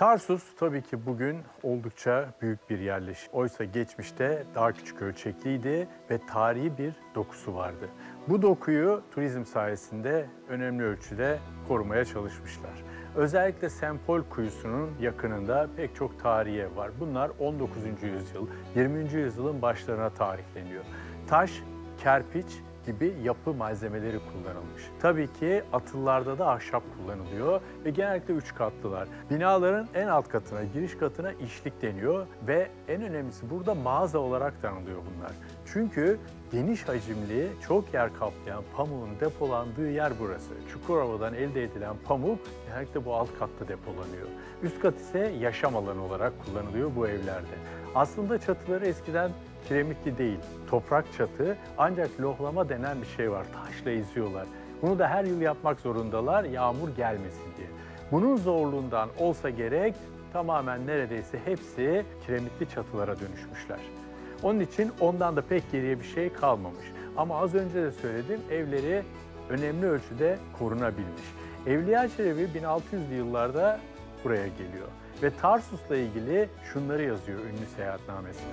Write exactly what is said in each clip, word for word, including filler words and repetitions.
Tarsus tabii ki bugün oldukça büyük bir yerleşim. Oysa geçmişte daha küçük ölçekliydi ve tarihi bir dokusu vardı. Bu dokuyu turizm sayesinde önemli ölçüde korumaya çalışmışlar. Özellikle Sempol Kuyusu'nun yakınında pek çok tarihi ev var. Bunlar on dokuzuncu yüzyıl, yirminci yüzyılın başlarına tarihleniyor. Taş, kerpiç gibi yapı malzemeleri kullanılmış. Tabii ki atıllarda da ahşap kullanılıyor ve genellikle üç katlılar. Binaların en alt katına, giriş katına işlik deniyor ve en önemlisi burada mağaza olarak da anılıyor bunlar. Çünkü geniş hacimli, çok yer kaplayan pamuğun depolandığı yer burası. Çukurova'dan elde edilen pamuk genellikle bu alt katta depolanıyor. Üst kat ise yaşam alanı olarak kullanılıyor bu evlerde. Aslında çatıları eskiden kiremitli değil, toprak çatı, ancak lohlama denen bir şey var, taşla eziyorlar. Bunu da her yıl yapmak zorundalar, yağmur gelmesin diye. Bunun zorluğundan olsa gerek tamamen neredeyse hepsi kiremitli çatılara dönüşmüşler. Onun için ondan da pek geriye bir şey kalmamış. Ama az önce de söyledim, evleri önemli ölçüde korunabilmiş. Evliya Çelebi bin altı yüzlü yıllarda buraya geliyor ve Tarsus'la ilgili şunları yazıyor ünlü seyahatnamesinde.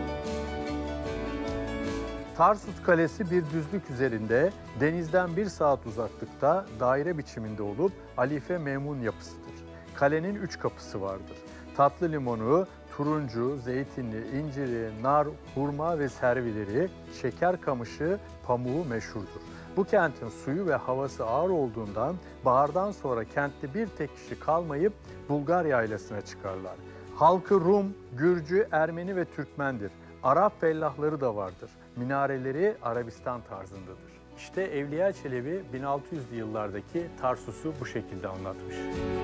Tarsus Kalesi bir düzlük üzerinde, denizden bir saat uzaklıkta daire biçiminde olup halife memun yapısıdır. Kalenin üç kapısı vardır. Tatlı limonu, turuncu, zeytinli, inciri, nar, hurma ve servileri, şeker kamışı, pamuğu meşhurdur. Bu kentin suyu ve havası ağır olduğundan bahardan sonra kentte bir tek kişi kalmayıp Bulgar yaylasına çıkarlar. Halkı Rum, Gürcü, Ermeni ve Türkmendir. Arap fellahları da vardır. Minareleri Arabistan tarzındadır. İşte Evliya Çelebi bin altı yüzlü yıllardaki Tarsus'u bu şekilde anlatmış.